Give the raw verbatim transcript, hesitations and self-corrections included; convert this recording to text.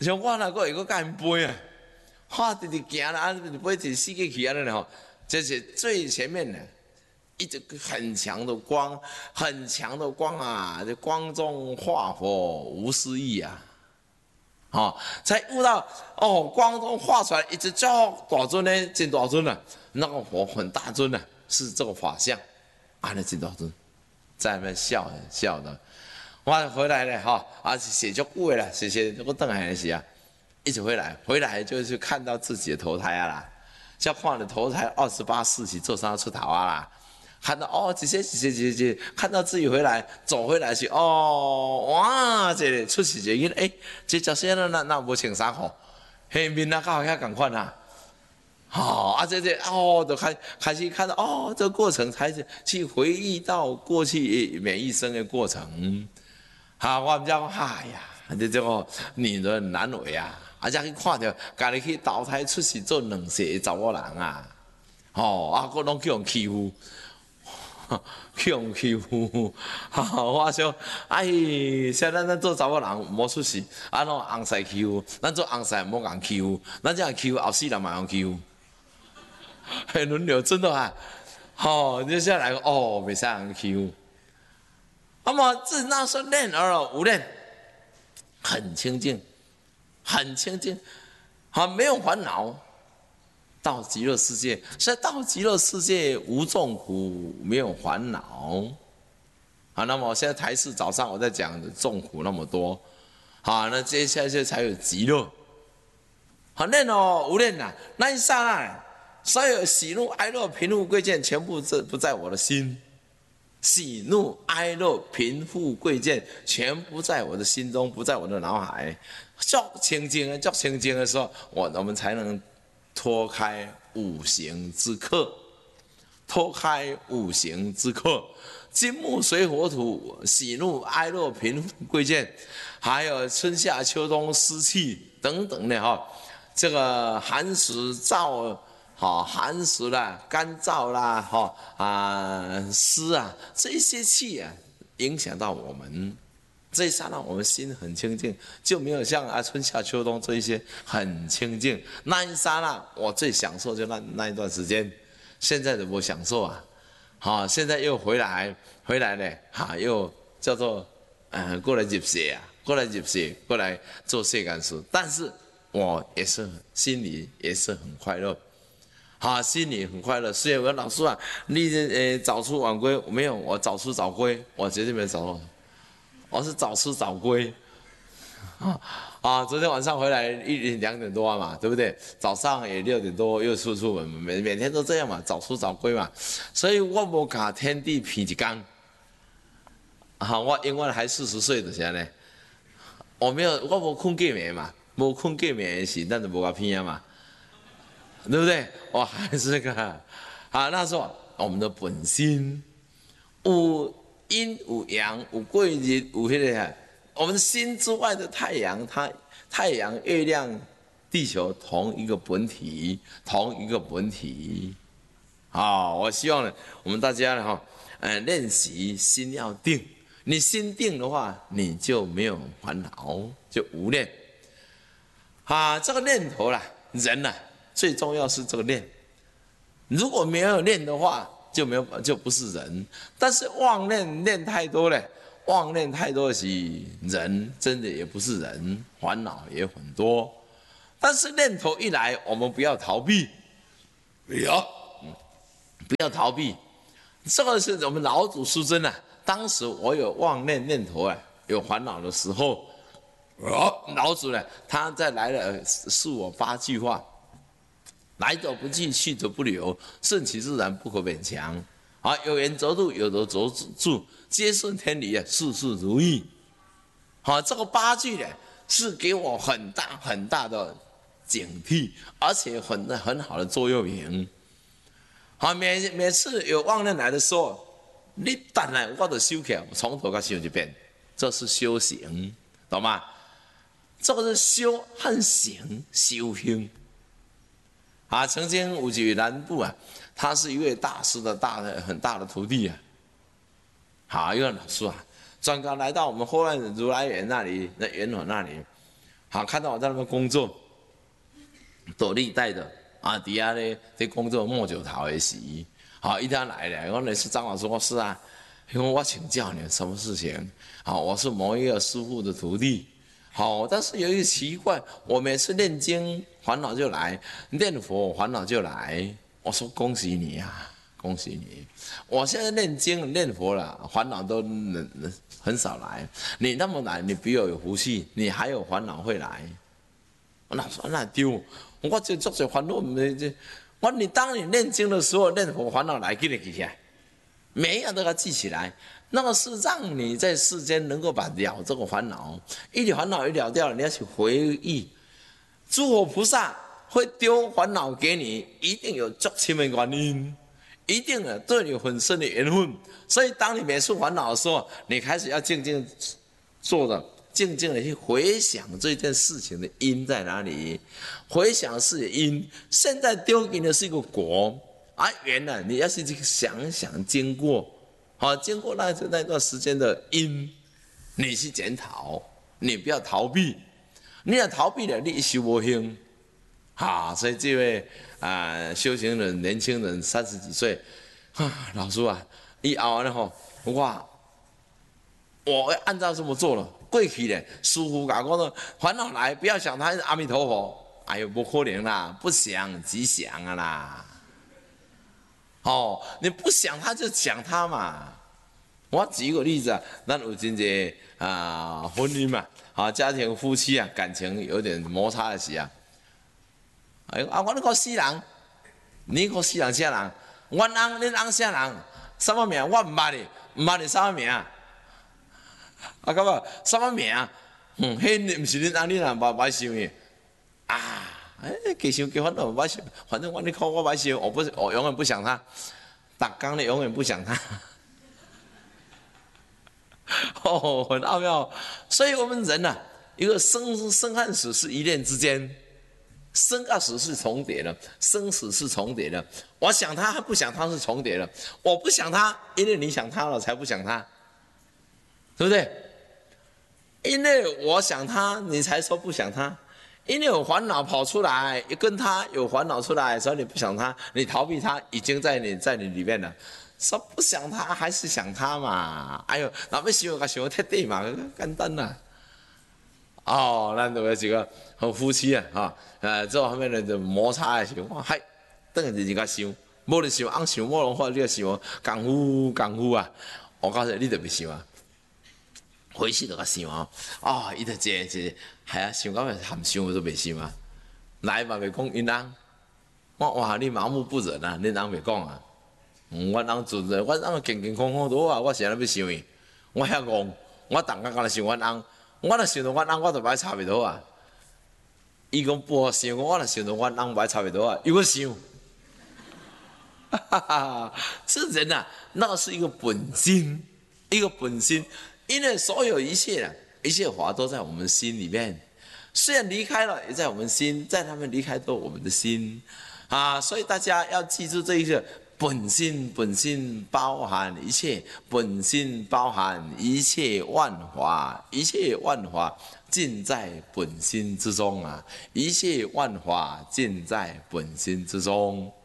像我那个会个甲因飞啊，哈直直行啦，啊飞一世界去安尼吼，这是最前面的。一直很强的光，很强的光啊！这光中化火无思议啊！哦，才悟到哦，光中化出来一直叫大尊呢，真大尊啊！那个火很大尊啊，是这个法相啊，那真大尊，在那边笑笑的。我回来了哈，啊，写就久了，写写我等来的时啊，一直回来，回来就是看到自己的投胎啊啦，像看了投胎二十八世纪做啥出头啊啦。看到哦，这些这些这些，看到自己回来走回来去哦，哇，这出事就因哎，这这些人那那无穿衫裤，黑面啊，刚好像同款啊，好、哦、啊，这这哦，就开开始看到哦，这个过程才是去回忆到过去每一生的过程。好，我们讲哎呀，这这个女人难为啊，啊，再去看到家己去投胎出世做两世的查某人啊，哦，啊，佫拢叫人欺负。去用欺负，我想，哎，现在咱做查某人无出息，啊，拢红婿欺负，咱做红婿莫人欺负，咱这样欺负后世人嘛用欺负，很轮流真的啊，好、哦，接下来哦，袂使人欺负。那么自那时候念而无念，很清净，很清净，好、没有烦恼。到极乐世界，所以到极乐世界无众苦，没有烦恼。好，那么现在台视早上我在讲的众苦那么多，好，那接下来才有极乐。好，念哦，无念呐，那一刹那，所有喜怒哀乐贫富贵贱，全部这不在我的心。喜怒哀乐贫富贵贱，全不在我的心中，不在我的脑海。叫清净啊，叫清净的时候，我我们才能。脱开五行之客，脱开五行之客，金木水火土，喜怒哀乐贫富贵贱，还有春夏秋冬湿气等等的哈，这个寒湿燥，好寒湿啦、干燥啦，哈啊湿啊，这些气啊，影响到我们。这一刹那，我们心很清净，就没有像啊春夏秋冬这一些很清净。那一刹那，我最享受就那那一段时间。现在的我享受啊，好、啊，现在又回来，回来了，哈、啊，又叫做呃过来入世啊，过来入世，过来做世间事。但是我也是心里也是很快乐，好、啊，心里很快乐。所以我老师啊，你呃早出晚归，没有，我早出早归，我绝对没有早出。我是早吃早归，啊啊！昨天晚上回来一两点多嘛，对不对？早上也六点多又出出门，每每天都这样嘛，早出早归嘛。所以我无甲天地骗一天，啊！我永远还四十岁的时候呢，我没有，我无困过眠嘛，无困过眠的时，咱就无甲骗嘛，对不对？我还是个啊，那时候我们的本心有。阴有阳，有贵日，有迄个，我们心之外的太阳，它太阳、月亮、地球同一个本体，同一个本体。好、哦，我希望呢，我们大家呢，哈，呃，练习心要定。你心定的话，你就没有烦恼，就无念。啊，这个念头啦，人呐、啊，最重要是这个念。如果没有念的话，就没有就不是人，但是妄念念太多了，妄念太多是人，真的也不是人，烦恼也很多。但是念头一来，我们不要逃避，不要，嗯、不要逃避。这个是我们老祖师尊啊，当时我有妄念念头啊，有烦恼的时候，哦，老祖呢，他再来了是我八句话。来者不拒，去者不留，顺其自然，不可勉强。啊，有缘则度，有德则助，皆顺天理啊，事事如意。好，这个八句呢，是给我很大很大的警惕，而且很很好的座右铭。好，每每次有妄念来的时候，你等来我就收起来，从头到想一遍，这是修行，懂吗？这个是修和行，修行。啊，曾经有一位南部啊，他是一位大师的大的很大的徒弟啊。好，一个老师啊，专刚来到我们后来如来园那里，那园口那里， 好，看到我在那边工作，做历代的啊，底下咧在工作摸九桃的时，好，一天来了，我那是张老师，我是啊，因为我请教你什么事情？好，我是某一个师傅的徒弟。好，但是有一个奇怪，我每次念经烦恼就来，念佛烦恼就来。我说恭喜你啊，恭喜你！我现在念经念佛了，烦恼都很少来。你那么来，你比我有福气，你还有烦恼会来。那说那丢，我这做些烦恼没这。我你当你念经的时候，念佛烦恼来，记得记起来，每一样都要记起来。那个是让你在世间能够把了这个烦恼，一烦恼一了掉了，你要去回忆，诸佛菩萨会丢烦恼给你，一定有足深的原因，一定的对你很深的缘分。所以当你每次烦恼的时候，你开始要静静坐着，静静的去回想这件事情的因在哪里，回想是因，现在丢给你的是一个果，而缘呢，你要是去想想经过。好，经过那那段时间的因，你去检讨，你不要逃避，你要逃避了，你一修无行。好，所以这位啊、呃、修行人，年轻人三十几岁，啊，老师啊，以后呢吼，我我按照这么做了，过去呢，师父讲我说，烦恼来不要想他是阿弥陀佛，哎呦，不可能啦，不想即想啊啦。哦，你不想他就想他嘛。我举一个例子啊，咱有真济啊婚姻嘛，啊家庭夫妻啊感情有点摩擦的时啊，哎啊我那个死人，你个死人啥人？阮翁恁翁啥人？什么名？我唔捌哩，唔捌你什么名？啊，干嘛？什么名？嗯，迄唔是恁翁，恁人唔歹想伊啊。哎，给想给反正我想，反正我你看我不想，我不我永远不想他，打刚的永远不想他，哦，很奥妙。所以我们人呐、啊，一个生生和死是一念之间，生和死是重叠的，生死是重叠的。我想他和不想他是重叠的，我不想他，因为你想他了才不想他，对不对？因为我想他，你才说不想他。因为有烦恼跑出来，跟他有烦恼出来，所以你不想他，你逃避他，已经在你在你里面了。说不想他还是想他嘛？哎呦，那要想个想贴地嘛，简单啦。哦，咱就有一个好夫妻啊，哈，呃，这方面的就摩擦的时候，哇，嗨，等下就人家想，无就想，翁想无的话，你就想功夫功夫啊。我告诉你，你就别想啊。回去就甲想啊，啊，伊就这这，系啊，想到含想我都袂想啊。来嘛袂讲因翁，我哇你麻木不仁啊，恁翁袂讲啊。嗯，阮翁准的，阮翁健健康康多啊，我谁人要想伊？我遐戆，我逐工干想阮翁，我若想到阮翁，我就歹差袂多啊。伊讲不好想，我若想到阮翁，歹差袂多啊，又要想。哈哈哈，是人啊，那是一个本心，一个本心。因为所有一切啊，一切法都在我们心里面，虽然离开了，也在我们心，在他们离开都我们的心，啊，所以大家要记住这一个本心，本心包含一切，本心包含一切万法，一切万法尽在本心之中啊，一切万法尽在本心之中。